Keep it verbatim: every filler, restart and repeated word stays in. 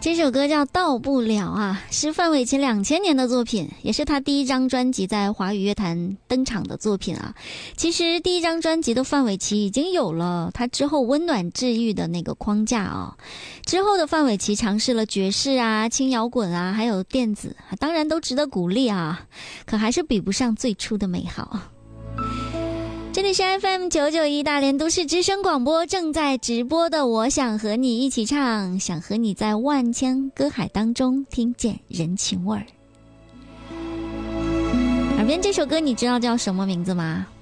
这首歌叫《到不了》啊，是范玮琪两千年的作品，也是他第一张专辑在华语乐坛登场的作品啊。其实第一张专辑的范玮琪已经有了他之后温暖治愈的那个框架啊。之后的范玮琪尝试了爵士啊、轻摇滚啊，还有电子，当然都值得鼓励啊，可还是比不上最初的美好。这里是 F M 九九一大连都市之声广播，正在直播的我想和你一起唱，想和你在万千歌海当中听见人情味儿。耳边这首歌你知道叫什么名字吗？